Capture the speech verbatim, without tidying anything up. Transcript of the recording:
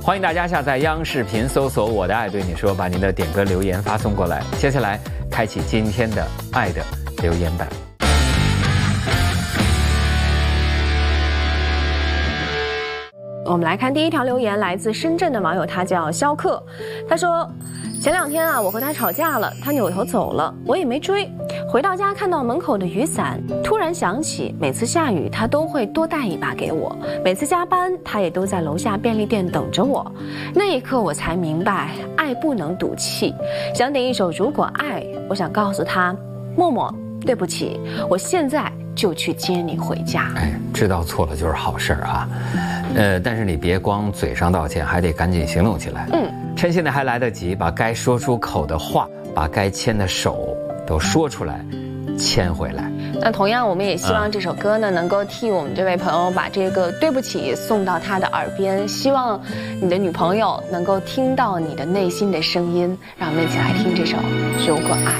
欢迎大家下载央视频，搜索“我的爱对你说”，把您的点歌留言发送过来。接下来开启今天的爱的留言板。 我们来看第一条留言，来自深圳的网友，他叫肖克。他说，前两天啊，我和他吵架了，他扭头走了，我也没追。回到家看到门口的雨伞，突然想起每次下雨他都会多带一把给我，每次加班他也都在楼下便利店等着我。那一刻我才明白，爱不能赌气。想点一首《如果爱》，我想告诉他，默默，对不起，我现在就去接你回家。 哎，知道错了就是好事啊。呃，但是你别光嘴上道歉，还得赶紧行动起来。嗯，趁现在还来得及，把该说出口的话，把该牵的手都说出来，牵回来。 那同样，我们也希望这首歌呢，能够替我们这位朋友把这个对不起送到他的耳边。希望你的女朋友能够听到你的内心的声音。让我们一起来听这首《如果爱》。